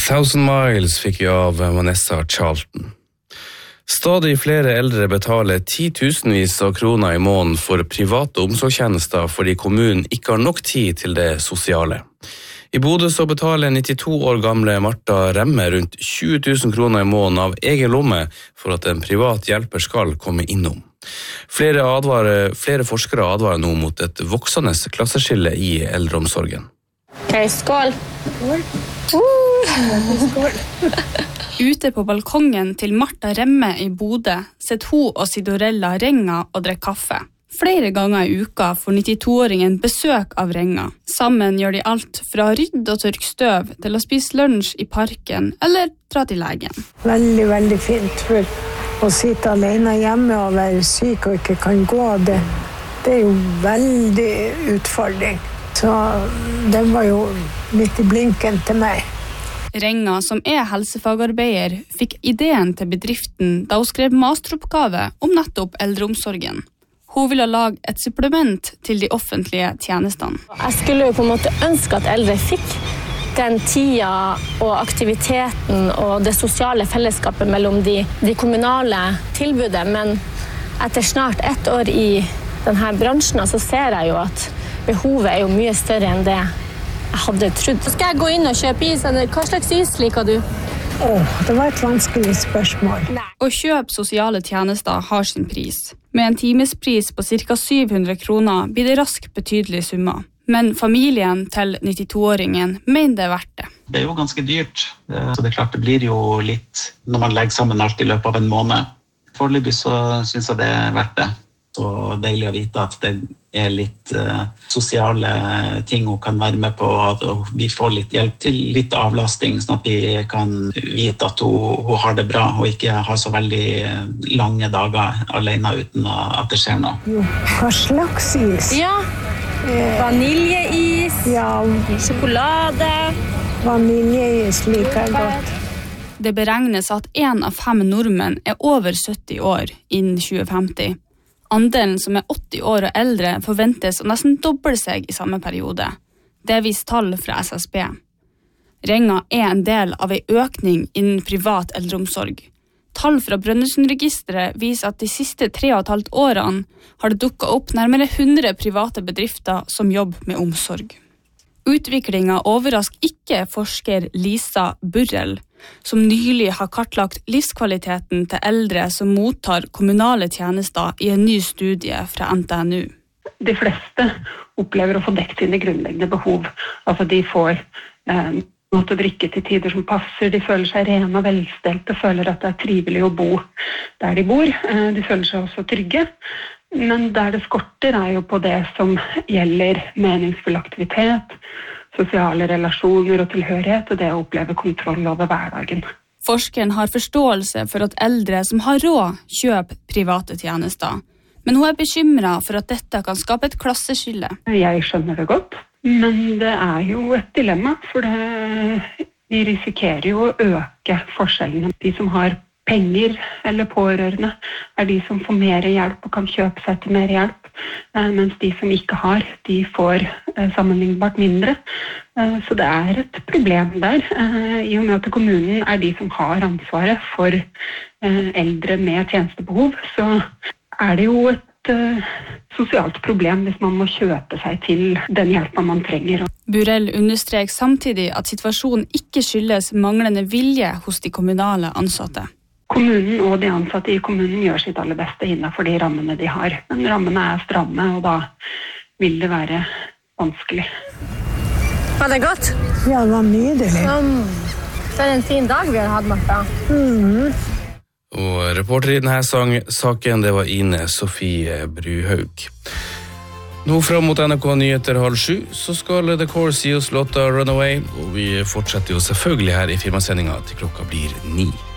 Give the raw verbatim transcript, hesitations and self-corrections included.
Thousand Miles fikk vi av Vanessa Charlton. Stadig flere eldre betaler titusenvis av kroner i måneden for private omsorgstjenester fordi kommunen ikke har nok tid til det sosiale. I Bodø så betaler nittito år gamle Martha Remme rundt tjue tusen kroner i måneden av egen lomme for at en privat hjelper skal komme innom. Flere, advarer, flere forskere advarer nå mot et voksende klasseskille i eldreomsorgen. Ok, skål! Skål! Skål! Ute på balkongen til Martha Remme i Bodø sitter hun og Sidorella Renga og drikker kaffe. Flere ganger i uka får nittito-åringen besøk av Renga. Sammen gjør de alt fra rydd og tørk støv til å spise lunsj i parken eller dra til legen. Veldig, veldig fint for å sitte alene hjemme og være syk og ikke kan gå. Det, det er jo veldig utfordring. Så den var jo litt i blinken til meg. Renga, som er helsefagarbeider, fikk ideen til bedriften da hun skrev masteroppgave om nettopp eldreomsorgen. Hun ville lage et supplement til de offentlige tjenestene. Jeg skulle jo på en måte ønske at eldre fikk den tida og aktiviteten og det sosiale fellesskapet mellom de, de kommunale tilbudet, men etter snart ett år i denne bransjen så ser jeg jo at behovet er jo mye større enn det jeg hadde trodd. Så skal jeg gå inn og kjøpe is, eller hva slags is liker du? Åh, det var et vanskelig spørsmål. Å kjøpe sosiale tjenester har sin pris. Med en timespris på ca. syv hundre kroner blir det raskt betydelige summer. Men familien til nittito-åringen mener det er verdt det. Det er jo ganske dyrt, så det er klart det blir jo litt når man legger sammen alt i løpet av en måned. Foreløpig så synes jeg det er verdt det. Så deilig å vite at det er litt uh, sosiale ting hun kan være med på, at vi får litt hjelp til litt avlasting, sånn at vi kan vite at hun, hun har det bra, og ikke har så veldig lange dager alene uten at det skjer noe. Jo, hva slags is? Ja, vaniljeis, ja, sjokolade. Vaniljeis liker jeg godt. Det beregnes at en av fem nordmenn er over sytti år innen tjue femti. Andelen som er åtti år og eldre forventes å nesten doble seg i samme periode. Det viser tall fra S S B. Renga er en del av en økning innen privat eldreomsorg. Tall fra Brønnøysundregisteret viser at de siste tre og et halvt årene har det dukket opp nærmere hundre private bedrifter som jobber med omsorg. Utviklingen overrasker ikke forsker Lisa Burrell, som nylig har kartlagt livskvaliteten til eldre som mottar kommunale tjenester i en ny studie fra N T N U. De fleste opplever å få dekket sine grunnleggende behov. Altså de får eh, mat og drikke til tider som passer, de føler seg rene og velstelte, føler at det er trivelig å bo der de bor. Eh, de føler seg også trygge. Men der det skorter er jo på det som gjelder meningsfull aktivitet, sosiale relasjoner og tilhørighet, og det å oppleve kontroll over hverdagen. Forskeren har forståelse for at eldre som har råd kjøper private tjenester, men hun er bekymret for at dette kan skape et klasseskille. Jeg skjønner det godt, men det er jo et dilemma, for det, vi risikerer jo å øke forskjellene. De som har penger eller pårørende er de som får mer hjelp og kan kjøpe seg til mer hjelp, mens de som ikke har, de får sammenlignbart mindre. Så det er et problem der, i og med at kommunen er de som har ansvaret for eldre med tjenestebehov, så er det jo et sosialt problem hvis man må kjøpe seg til den hjelpen man trenger. Burrell understreker samtidig at situasjonen ikke skyldes manglende vilje hos de kommunale ansatte. Kommunen og de ansatte i kommunen gjør sitt aller beste innenfor de rammene de har. Men rammene er stramme, og da vil det være vanskelig. Var det godt? Ja, det var nydelig. Mm. Det er en fin dag vi har hatt, Martha. Mm. Og reporter i denne saken, det var Ine Sofie Bruhaug. Nå frem mot N R K Nyheter halv sju, så skal The Course gi oss låta Runaway, og vi fortsetter jo selvfølgelig her i firmasendingen til klokka blir ni.